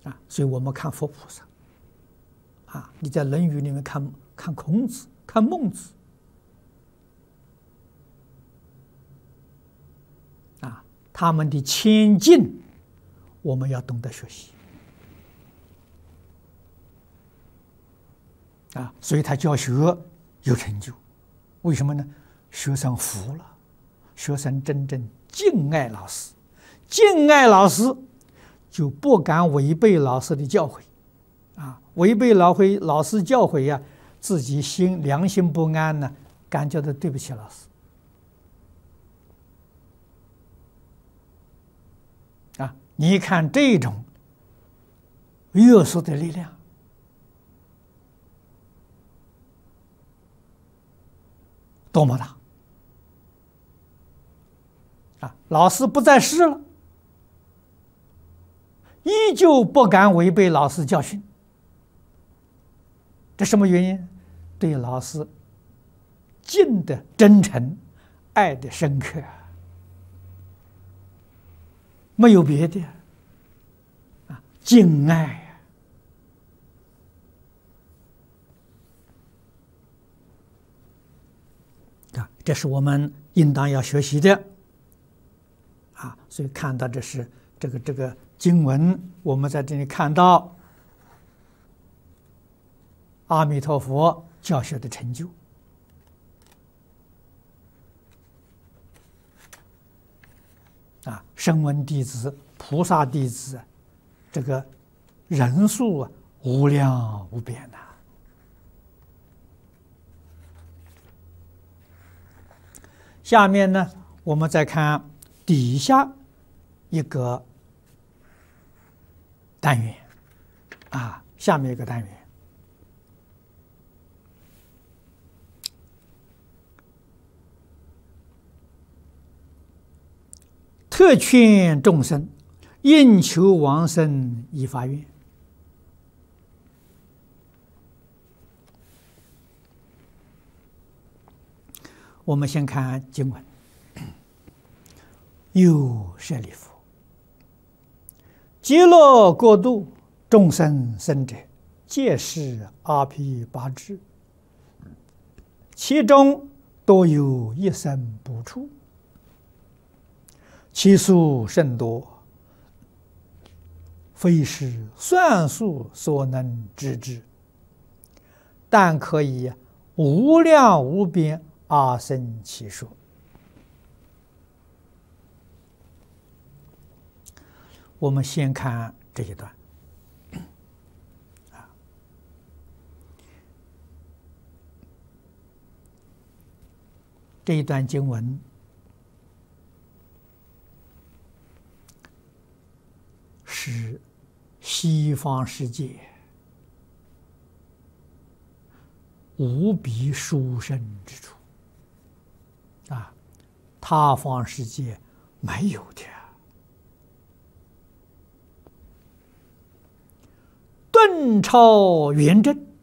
所以我们看佛菩萨你在《论语》里面看孔子、看孟子他们的谦敬，我们要懂得学习所以他教学有成就。为什么呢？学生服了，学生真正敬爱老师，敬爱老师就不敢违背老师的教诲违背老师教诲自己良心不安呢，感觉到对不起老师你看这种约束的力量多么大老师不在世了，依旧不敢违背老师教训，这什么原因？对老师敬的真诚，爱的深刻没有别的敬爱这是我们应当要学习的所以看到这是这个经文，我们在这里看到阿弥陀佛教学的成就声闻弟子、菩萨弟子，这个人数无量无边下面呢，我们再看底下一个单元下面一个单元。特劝众生应求往生以发愿。我们先看经文：有舍利弗，极乐国度众生生者，皆是阿毗跋致，其中多有一生补处。其数甚多，非是算数所能知之，但可以无量无边阿僧祇说。我们先看这一段这一段经文是西方世界无比殊胜之处他方世界没有的。顿超圆正，